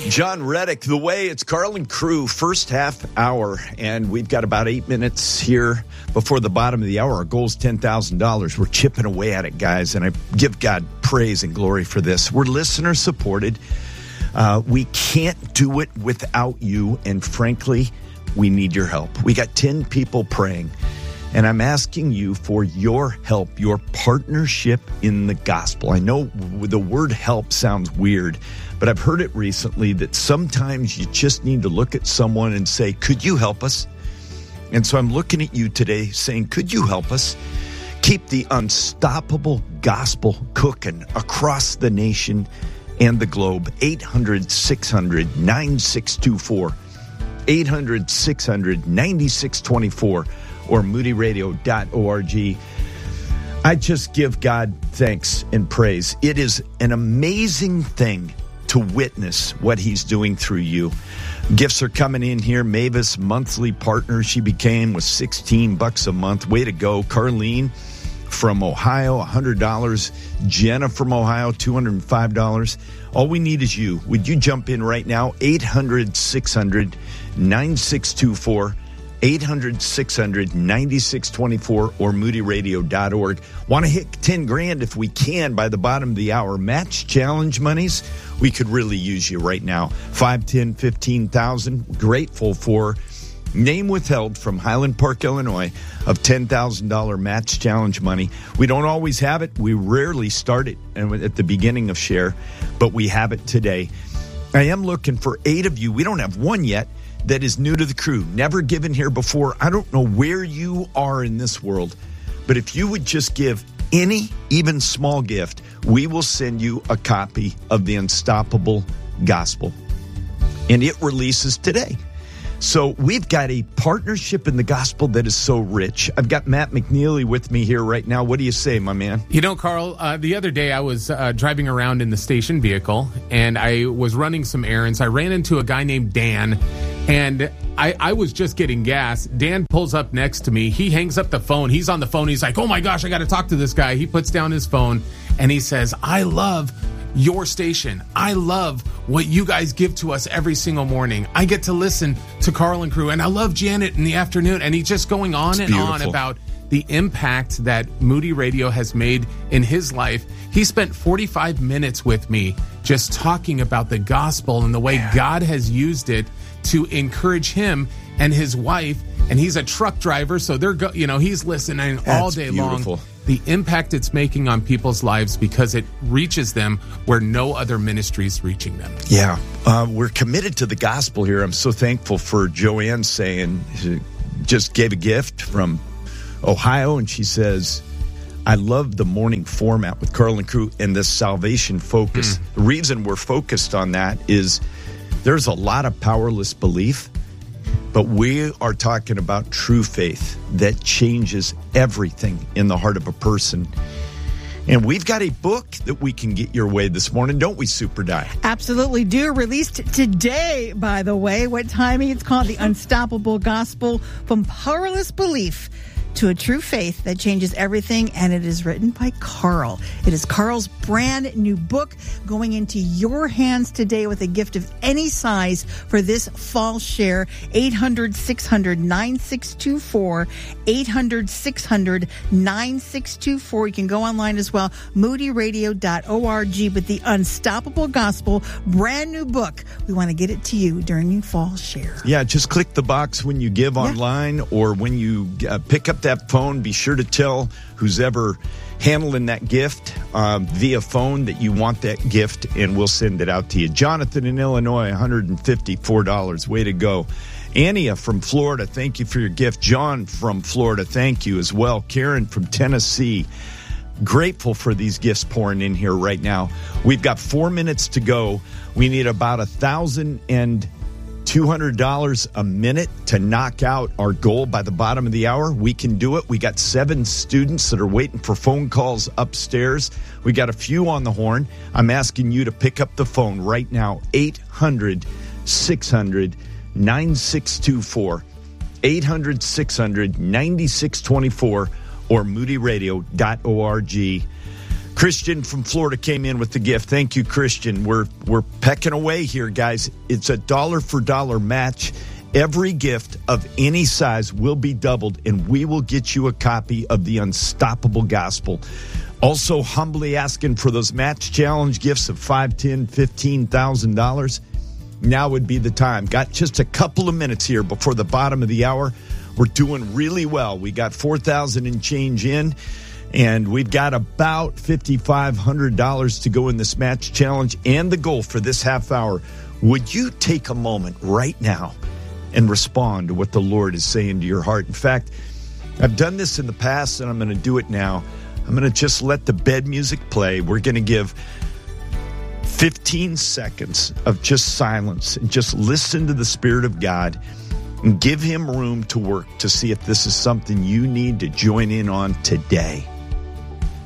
John Reddick, The Way. It's Carl and Crew, first half hour, and we've got about 8 minutes here before the bottom of the hour. Our goal is $10,000. We're chipping away at it, guys, and I give God praise and glory for this. We're listener-supported. We can't do it without you, and frankly, we need your help. We got 10 people praying, and I'm asking you for your help, your partnership in the gospel. I know the word help sounds weird, but I've heard it recently that sometimes you just need to look at someone and say, could you help us? And so I'm looking at you today saying, could you help us keep the unstoppable gospel cooking across the nation and the globe? 800-600-9624, 800-600-9624, or moodyradio.org. I just give God thanks and praise. It is an amazing thing to witness what he's doing through you. Gifts are coming in here. Mavis, monthly partner she became, with $16 a month. Way to go. Carlene from Ohio, $100. Jenna from Ohio, $205. All we need is you. Would you jump in right now? 800-600-9624. 800-600-9624 or moodyradio.org. Want to hit 10 grand if we can by the bottom of the hour. Match challenge monies, we could really use you right now. 5, 10, 15,000. Grateful for name withheld from Highland Park, Illinois, of $10,000 match challenge money. We don't always have it. We rarely start it at the beginning of Share, but we have it today. I am looking for 8 of you. We don't have one yet that is new to the crew, never given here before. I don't know where you are in this world, but if you would just give any, even small gift, we will send you a copy of the Unstoppable Gospel. And it releases today. So we've got a partnership in the gospel that is so rich. I've got Matt McNeely with me here right now. What do you say, my man? You know, Carl, the other day I was driving around in the station vehicle, and I was running some errands. I ran into a guy named Dan, and I was just getting gas. Dan pulls up next to me. He hangs up the phone. He's on the phone. He's like, oh, my gosh, I got to talk to this guy. He puts down his phone, and he says, I love your station. I love what you guys give to us every single morning. I get to listen to Carl and Crew, and I love Janet in the afternoon. And he's just going on and on about the impact that Moody Radio has made in his life. He spent 45 minutes with me just talking about the gospel and the way God has used it to encourage him and his wife. And he's a truck driver, so he's listening all day long. The impact it's making on people's lives because it reaches them where no other ministry is reaching them. Yeah, we're committed to the gospel here. I'm so thankful for Joanne saying, she just gave a gift from Ohio, and she says, I love the morning format with Carl and Crew and the salvation focus. The reason we're focused on that is there's a lot of powerless belief, but we are talking about true faith that changes everything in the heart of a person. And we've got a book that we can get your way this morning, don't we, Super Di? Absolutely do. Released today, by the way. What timing? It's called The Unstoppable Gospel, From Powerless Belief to a True Faith That Changes Everything, and it is written by Carl. It is Carl's brand new book going into your hands today with a gift of any size for this fall share. 800-600-9624, 800-600-9624. You can go online as well, moodyradio.org. But the Unstoppable Gospel, brand new book, we want to get it to you during your fall share. Yeah, just click the box when you give online or when you pick up that phone. Be sure to tell who's ever handling that gift via phone that you want that gift, and we'll send it out to you. Jonathan in Illinois, $154. Way to go. Ania from Florida, thank you for your gift. John from Florida, thank you as well. Karen from Tennessee, grateful for these gifts pouring in here right now. We've got 4 minutes to go. We need about $1,200 a minute to knock out our goal by the bottom of the hour. We can do it. We got 7 students that are waiting for phone calls upstairs. We got a few on the horn. I'm asking you to pick up the phone right now. 800-600-9624, 800-600-9624, or moodyradio.org. Christian from Florida came in with the gift. Thank you, Christian. We're pecking away here, guys. It's a dollar for dollar match. Every gift of any size will be doubled, and we will get you a copy of the Unstoppable Gospel. Also, humbly asking for those match challenge gifts of $5,000, $10,000, $15,000. Now would be the time. Got just a couple of minutes here before the bottom of the hour. We're doing really well. We got $4,000 and change in. And we've got about $5,500 to go in this match challenge. And the goal for this half hour, would you take a moment right now and respond to what the Lord is saying to your heart? In fact, I've done this in the past, and I'm going to do it now. I'm going to just let the bed music play. We're going to give 15 seconds of just silence and just listen to the Spirit of God and give him room to work to see if this is something you need to join in on today.